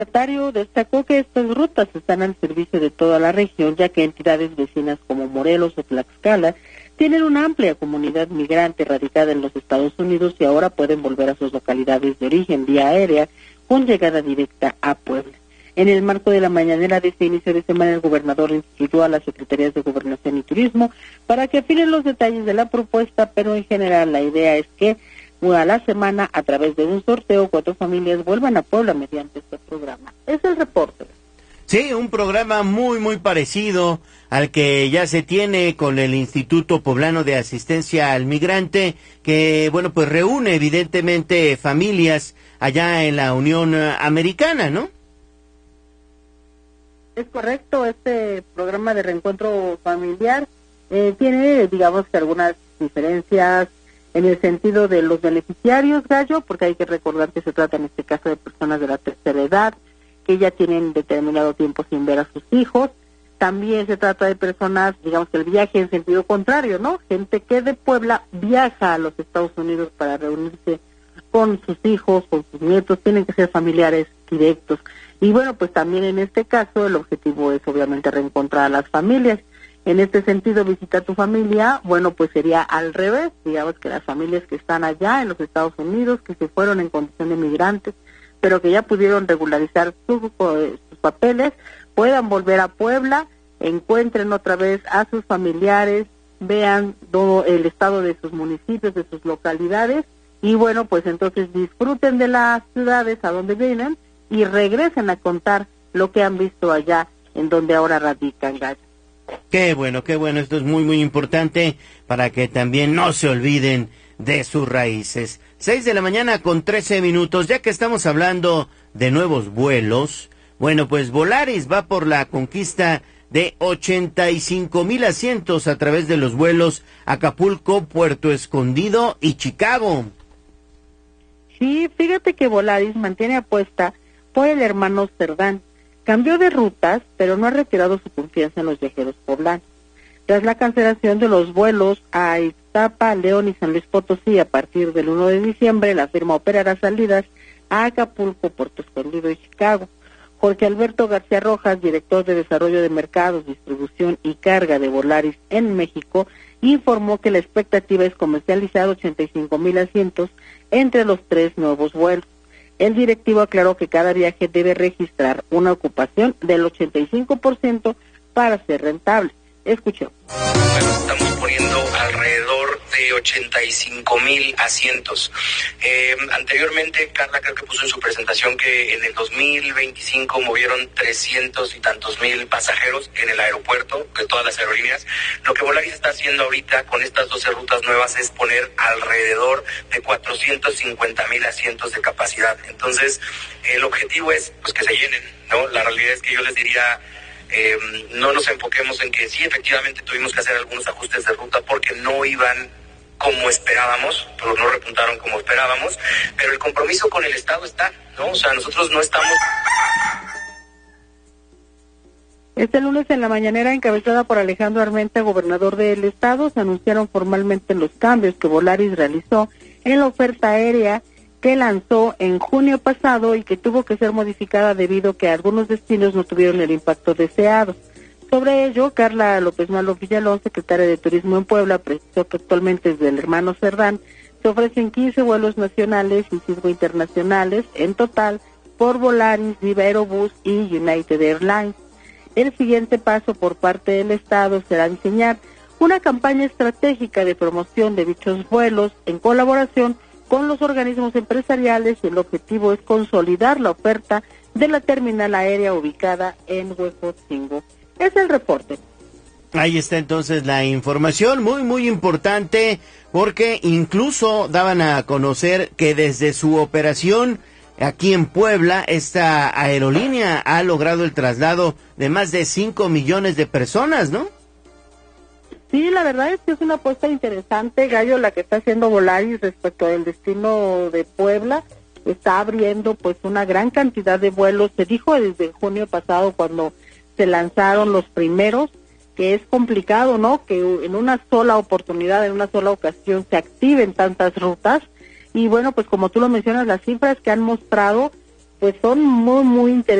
secretario destacó que estas rutas están al servicio de toda la región, ya que entidades vecinas como Morelos o Tlaxcala tienen una amplia comunidad migrante radicada en los Estados Unidos y ahora pueden volver a sus localidades de origen vía aérea con llegada directa a Puebla. En el marco de la mañanera de este inicio de semana, el gobernador instruyó a las secretarías de Gobernación y Turismo para que afinen los detalles de la propuesta, pero en general la idea es que a la semana, a través de un sorteo, 4 familias vuelvan a Puebla mediante este programa. Es el reporte. Sí, un programa muy parecido al que ya se tiene con el Instituto Poblano de Asistencia al Migrante, que, bueno, pues reúne evidentemente familias allá en la Unión Americana, ¿no? Es correcto, este programa de reencuentro familiar tiene, digamos que algunas diferencias en el sentido de los beneficiarios, Gallo, porque hay que recordar que se trata en este caso de personas de la tercera edad, que ya tienen determinado tiempo sin ver a sus hijos. También se trata de personas, digamos que el viaje en sentido contrario, ¿no? Gente que de Puebla viaja a los Estados Unidos para reunirse con sus hijos, con sus nietos, tienen que ser familiares directos. Y bueno, pues también en este caso el objetivo es obviamente reencontrar a las familias. En este sentido, Visita tu Familia, bueno, pues sería al revés, digamos que las familias que están allá en los Estados Unidos, que se fueron en condición de migrantes, pero que ya pudieron regularizar sus papeles, puedan volver a Puebla, encuentren otra vez a sus familiares, vean todo el estado de sus municipios, de sus localidades, y bueno, pues entonces disfruten de las ciudades a donde vienen y regresen a contar lo que han visto allá en donde ahora radican, Gallo. Qué bueno, esto es muy importante para que también no se olviden de sus raíces. 6:13 a.m, ya que estamos hablando de nuevos vuelos, bueno, pues Volaris va por la conquista de 85,000 asientos a través de los vuelos Acapulco, Puerto Escondido y Chicago. Sí, fíjate que Volaris mantiene apuesta por el hermano Cerdán. Cambió de rutas, pero no ha retirado su confianza en los viajeros poblanos. Tras la cancelación de los vuelos a Ixtapa, León y San Luis Potosí a partir del 1 de diciembre, la firma operará salidas a Acapulco, Puerto Escondido y Chicago. Jorge Alberto García Rojas, director de Desarrollo de Mercados, Distribución y Carga de Volaris en México, informó que la expectativa es comercializar 85,000 asientos entre los 3 nuevos vuelos. El directivo aclaró que cada viaje debe registrar una ocupación del 85% para ser rentable. Escuchemos. Bueno, estamos poniendo alrededor de 85,000 asientos. Anteriormente, Carla creo que puso en su presentación que en el 2025 movieron 300 y tantos mil pasajeros en el aeropuerto de todas las aerolíneas. Lo que Volaris está haciendo ahorita con estas 12 rutas nuevas es poner alrededor de 450,000 asientos de capacidad. Entonces, el objetivo es pues que se llenen, ¿no? La realidad es que yo les diría, no nos enfoquemos en que sí, efectivamente tuvimos que hacer algunos ajustes de ruta porque no iban como esperábamos, pero no repuntaron como esperábamos, pero el compromiso con el Estado está, ¿no? O sea, nosotros no estamos... Este lunes en la mañanera, encabezada por Alejandro Armenta, gobernador del Estado, se anunciaron formalmente los cambios que Volaris realizó en la oferta aérea que lanzó en junio pasado y que tuvo que ser modificada debido a que algunos destinos no tuvieron el impacto deseado. Sobre ello, Carla López Malo Villalón, secretaria de Turismo en Puebla, precisó que actualmente desde el hermano Cerdán se ofrecen 15 vuelos nacionales y 5 internacionales en total por Volaris, Viva Aerobús y United Airlines. El siguiente paso por parte del Estado será diseñar una campaña estratégica de promoción de dichos vuelos en colaboración con los organismos empresariales y el objetivo es consolidar la oferta de la terminal aérea ubicada en Huejotzingo. Es el reporte. Ahí está entonces la información, muy importante, porque incluso daban a conocer que desde su operación aquí en Puebla, esta aerolínea ha logrado el traslado de más de 5 millones de personas, ¿no? Sí, la verdad es que es una apuesta interesante, Gallo, la que está haciendo Volaris respecto al destino de Puebla. Está abriendo pues una gran cantidad de vuelos. Se dijo desde junio pasado cuando se lanzaron los primeros que es complicado, ¿no? Que en una sola oportunidad, en una sola ocasión se activen tantas rutas. Y bueno, pues como tú lo mencionas, las cifras que han mostrado pues son muy, muy interesantes.